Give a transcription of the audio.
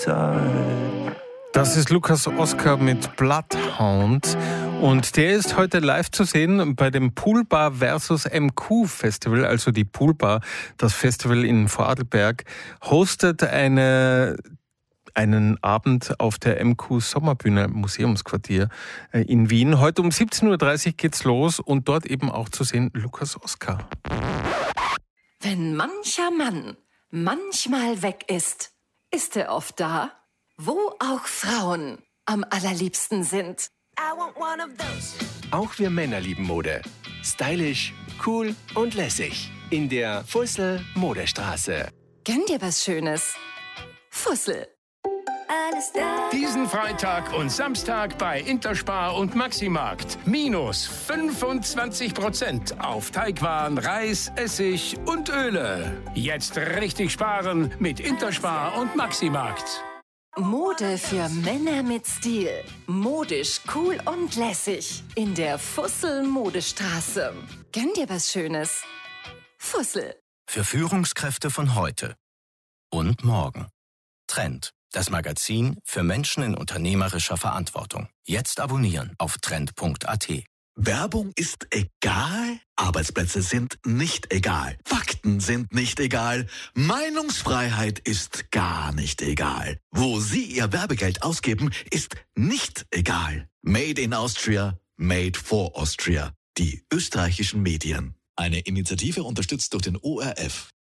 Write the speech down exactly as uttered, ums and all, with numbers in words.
Das ist Lukas Oskar mit Bloodhound und der ist heute live zu sehen bei dem Poolbar versus M Q Festival, also die Poolbar, das Festival in Vorarlberg, hostet eine einen Abend auf der M Q Sommerbühne im Museumsquartier in Wien. Heute um siebzehn Uhr dreißig geht's los und dort eben auch zu sehen Lukas Oskar. Wenn mancher Mann manchmal weg ist, ist er oft da, wo auch Frauen am allerliebsten sind. Auch wir Männer lieben Mode. Stylisch, cool und lässig. In der Fussel Modestraße. Gönn dir was Schönes. Fussel. Diesen Freitag und Samstag bei Interspar und Maximarkt. Minus fünfundzwanzig Prozent auf Teigwaren, Reis, Essig und Öle. Jetzt richtig sparen mit Interspar und Maximarkt. Mode für Männer mit Stil. Modisch, cool und lässig. In der Fussel Modestraße. Gönn dir was Schönes. Fussel. Für Führungskräfte von heute und morgen. Trend. Das Magazin für Menschen in unternehmerischer Verantwortung. Jetzt abonnieren auf trend punkt a t. Werbung ist egal, Arbeitsplätze sind nicht egal, Fakten sind nicht egal, Meinungsfreiheit ist gar nicht egal. Wo Sie Ihr Werbegeld ausgeben, ist nicht egal. Made in Austria, made for Austria. Die österreichischen Medien. Eine Initiative unterstützt durch den O R F.